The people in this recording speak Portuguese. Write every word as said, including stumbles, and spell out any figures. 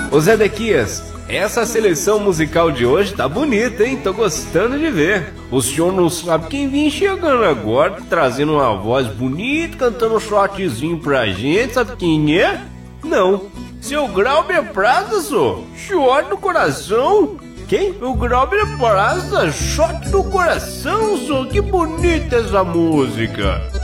Ô Zedequias, essa seleção musical de hoje tá bonita, hein? Tô gostando de ver. O senhor não sabe quem vinha chegando agora, trazendo uma voz bonita, cantando um shotzinho pra gente, sabe quem é? Não, seu Glauber Praça, só. Shot no coração. Quem? O Glauber Praça, shot no coração, só. Que bonita essa música.